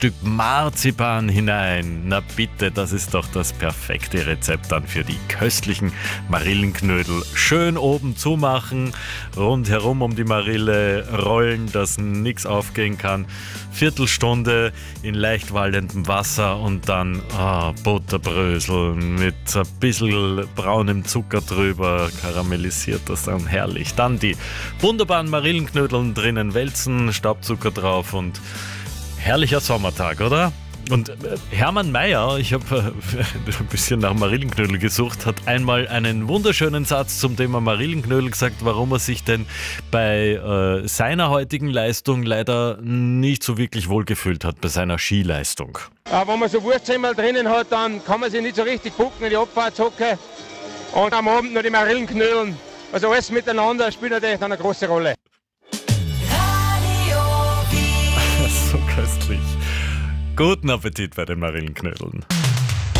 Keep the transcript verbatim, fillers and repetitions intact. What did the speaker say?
Stück Marzipan hinein. Na bitte, das ist doch das perfekte Rezept dann für die köstlichen Marillenknödel. Schön oben zumachen, rundherum um die Marille rollen, dass nichts aufgehen kann. Viertelstunde in leicht wallendem Wasser und dann oh, Butterbrösel mit ein bisschen braunem Zucker drüber, karamellisiert das dann herrlich. Dann die wunderbaren Marillenknödeln drinnen wälzen, Staubzucker drauf und herrlicher Sommertag, oder? Und Hermann Mayer, ich habe ein bisschen nach Marillenknödel gesucht, hat einmal einen wunderschönen Satz zum Thema Marillenknödel gesagt, warum er sich denn bei äh, seiner heutigen Leistung leider nicht so wirklich wohlgefühlt hat, bei seiner Skileistung. Äh, wenn man so Wurstsemmel drinnen hat, dann kann man sich nicht so richtig bucken in die Abfahrtshocke und am Abend noch die Marillenknödeln. Also alles miteinander spielt natürlich dann eine große Rolle. So köstlich. Guten Appetit bei den Marillenknödeln.